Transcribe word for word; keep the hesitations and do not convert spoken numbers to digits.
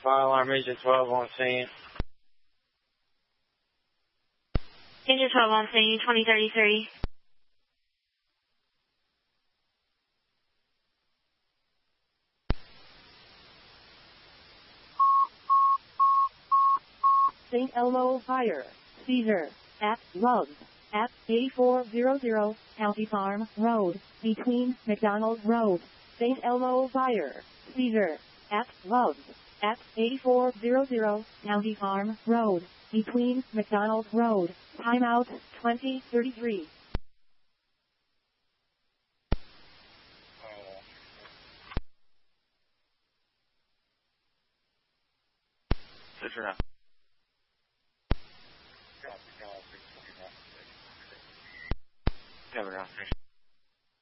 Fire alarm Region twelve on scene. Region twelve on scene, twenty thirty-three. Saint Elmo Fire. Seizure. At Loves. At eighty-four hundred County Farm Road. Between McDonald Road. Saint Elmo Fire. Seizure. At Loves. At eighty-four hundred County Farm Road. Between McDonald Road. Timeout twenty thirty-three. Seizure now. Cover now.